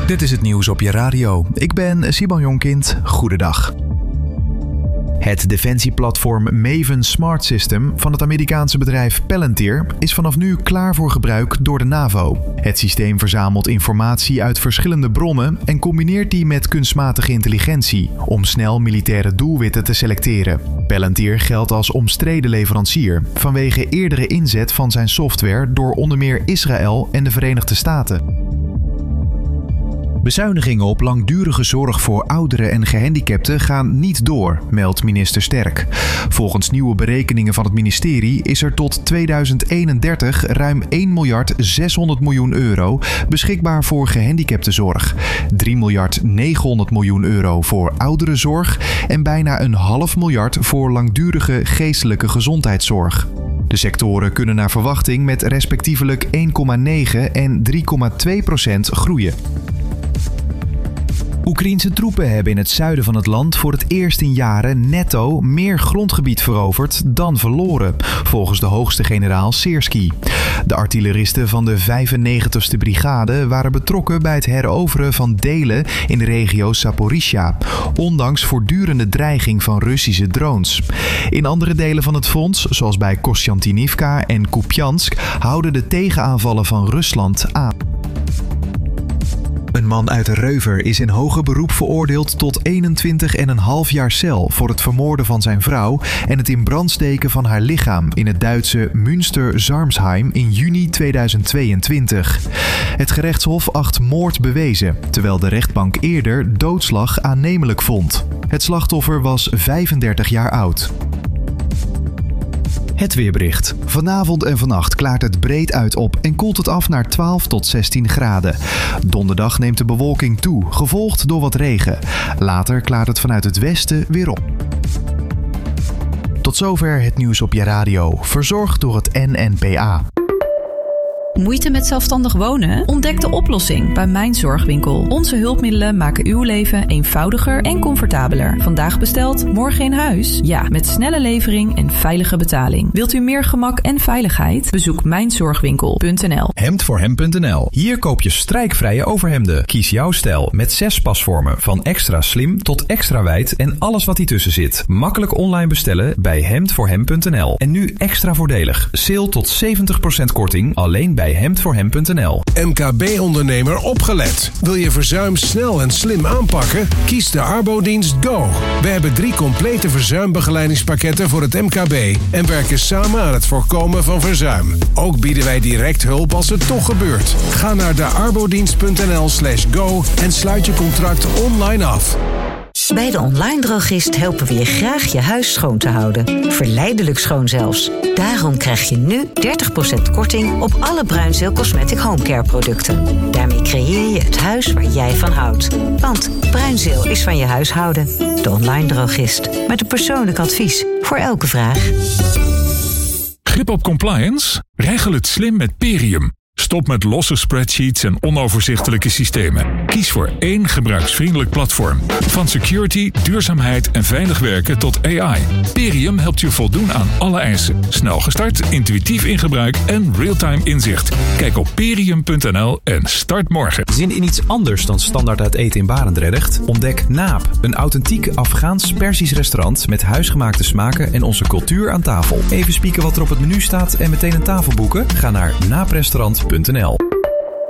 Dit is het nieuws op je radio. Ik ben Simon Jonkind. Goedendag. Het defensieplatform Maven Smart System van het Amerikaanse bedrijf Palantir is vanaf nu klaar voor gebruik door de NAVO. Het systeem verzamelt informatie uit verschillende bronnen en combineert die met kunstmatige intelligentie om snel militaire doelwitten te selecteren. Palantir geldt als omstreden leverancier vanwege eerdere inzet van zijn software door onder meer Israël en de Verenigde Staten. Bezuinigingen op langdurige zorg voor ouderen en gehandicapten gaan niet door, meldt minister Sterk. Volgens nieuwe berekeningen van het ministerie is er tot 2031 ruim 1.600 miljoen euro beschikbaar voor gehandicaptenzorg, 3.900 miljoen euro voor ouderenzorg en bijna 500 miljoen voor langdurige geestelijke gezondheidszorg. De sectoren kunnen naar verwachting met respectievelijk 1,9 en 3,2% groeien. Oekraïense troepen hebben in het zuiden van het land voor het eerst in jaren netto meer grondgebied veroverd dan verloren, volgens de hoogste generaal Syrskyi. De artilleristen van de 95e brigade waren betrokken bij het heroveren van delen in de regio Zaporizhzhia, ondanks voortdurende dreiging van Russische drones. In andere delen van het front, zoals bij Kostjantinivka en Kupiansk, houden de tegenaanvallen van Rusland aan. Een man uit Reuver is in hoger beroep veroordeeld tot 21,5 jaar cel voor het vermoorden van zijn vrouw en het in brand steken van haar lichaam in het Duitse Münster-Sarmsheim in juni 2022. Het gerechtshof acht moord bewezen, terwijl de rechtbank eerder doodslag aannemelijk vond. Het slachtoffer was 35 jaar oud. Het weerbericht. Vanavond en vannacht klaart het breed uit op en koelt het af naar 12 tot 16 graden. Donderdag neemt de bewolking toe, gevolgd door wat regen. Later klaart het vanuit het westen weer op. Tot zover het nieuws op je radio, verzorgd door het NNPA. Moeite met zelfstandig wonen? Ontdek de oplossing bij Mijn Zorgwinkel. Onze hulpmiddelen maken uw leven eenvoudiger en comfortabeler. Vandaag besteld, morgen in huis? Ja, met snelle levering en veilige betaling. Wilt u meer gemak en veiligheid? Bezoek mijnzorgwinkel.nl. Hemdvoorhem.nl. Hier koop je strijkvrije overhemden. Kies jouw stijl met 6 pasvormen van extra slim tot extra wijd en alles wat hiertussen zit. Makkelijk online bestellen bij hemdvoorhem.nl. En nu extra voordelig. Sale tot 70% korting alleen bij hemdvoorhem.nl. MKB-ondernemer opgelet. Wil je verzuim snel en slim aanpakken? Kies de Arbodienst Go. We hebben 3 complete verzuimbegeleidingspakketten voor het MKB en werken samen aan het voorkomen van verzuim. Ook bieden wij direct hulp als het toch gebeurt. Ga naar de arbodienst.nl/go en sluit je contract online af. Bij de Online Drogist helpen we je graag je huis schoon te houden. Verleidelijk schoon zelfs. Daarom krijg je nu 30% korting op alle Bruinzeel Cosmetic Homecare producten. Daarmee creëer je het huis waar jij van houdt. Want Bruinzeel is van je huishouden. De Online Drogist. Met een persoonlijk advies voor elke vraag. Grip op compliance? Regel het slim met Perium. Stop met losse spreadsheets en onoverzichtelijke systemen. Kies voor 1 gebruiksvriendelijk platform. Van security, duurzaamheid en veilig werken tot AI. Perium helpt je voldoen aan alle eisen. Snel gestart, intuïtief in gebruik en real-time inzicht. Kijk op perium.nl en start morgen. Zin in iets anders dan standaard uit eten in Barendrecht? Ontdek Naap, een authentiek Afghaans-Persisch restaurant met huisgemaakte smaken en onze cultuur aan tafel. Even spieken wat er op het menu staat en meteen een tafel boeken? Ga naar naaprestaurant.nl.